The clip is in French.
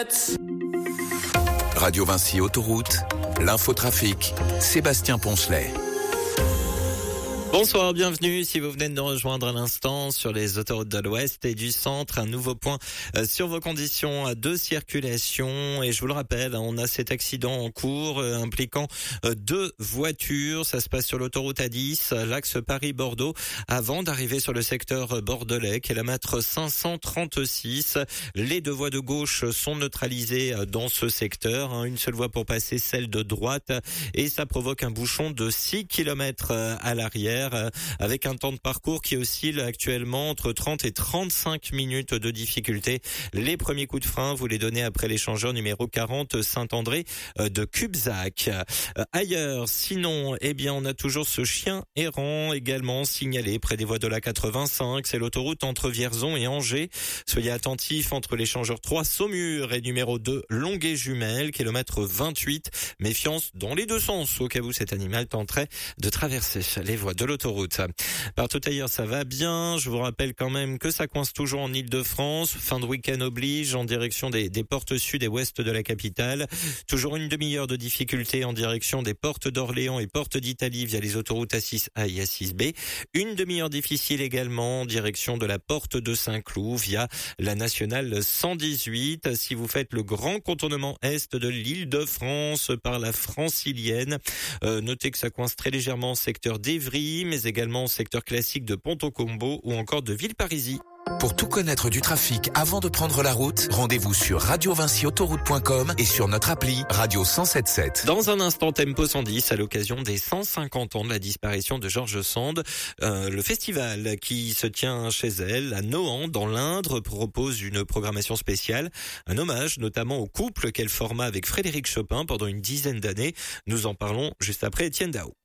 Radio Vinci Autoroute, l'infotrafic, Sébastien Poncelet. Bonsoir, bienvenue. Si vous venez de nous rejoindre à l'instant sur les autoroutes de l'Ouest et du Centre, un nouveau point sur vos conditions de circulation. Et je vous le rappelle, on a cet accident en cours impliquant deux voitures. Ça se passe sur l'autoroute A10, l'axe Paris-Bordeaux, avant d'arriver sur le secteur bordelais, kilomètre 536. Les deux voies de gauche sont neutralisées dans ce secteur. Une seule voie pour passer, celle de droite. Et ça provoque un bouchon de 6 km à l'arrière, avec un temps de parcours qui oscille actuellement entre 30 et 35 minutes de difficulté. Les premiers coups de frein, vous les donnez après l'échangeur numéro 40 Saint-André de Cubzac. Ailleurs, sinon, on a toujours ce chien errant également signalé près des voies de la 85. C'est l'autoroute entre Vierzon et Angers. Soyez attentifs entre l'échangeur 3 Saumur et numéro 2 Longuet-Jumelles, kilomètre 28. Méfiance dans les deux sens au cas où cet animal tenterait de traverser les voies de l'autoroute. Partout ailleurs, ça va bien. Je vous rappelle quand même que ça coince toujours en Ile-de-France. Fin de week-end oblige en direction des portes sud et ouest de la capitale. Toujours une demi-heure de difficulté en direction des portes d'Orléans et portes d'Italie via les autoroutes A6A et A6B. Une demi-heure difficile également en direction de la porte de Saint-Cloud via la nationale 118. Si vous faites le grand contournement est de l'Île-de-France par la Francilienne, notez que ça coince très légèrement au secteur d'Évry, mais également au secteur classique de Ponto-Combo ou encore de Villeparisis. Pour tout connaître du trafic avant de prendre la route, rendez-vous sur radiovinciautoroute.com et sur notre appli Radio 107.7. Dans un instant, Tempo 110 à l'occasion des 150 ans de la disparition de George Sand. Le festival qui se tient chez elle à Nohant dans l'Indre propose une programmation spéciale, un hommage notamment au couple qu'elle forma avec Frédéric Chopin pendant une dizaine d'années. Nous en parlons juste après Étienne Dao.